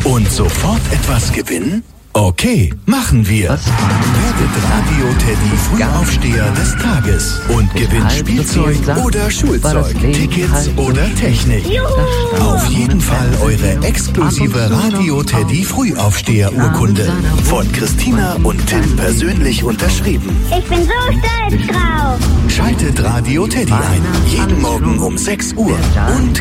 Und sofort etwas gewinnen? Okay, machen wir. Werdet Radio Teddy Frühaufsteher des Tages und gewinnt Spielzeug oder Schulzeug, Tickets oder Technik. Auf jeden Fall eure exklusive Radio Teddy Frühaufsteher-Urkunde. Von Christina und Tim persönlich unterschrieben. Ich bin so stolz drauf. Schaltet Radio Teddy ein. Jeden Morgen um 6 Uhr. Und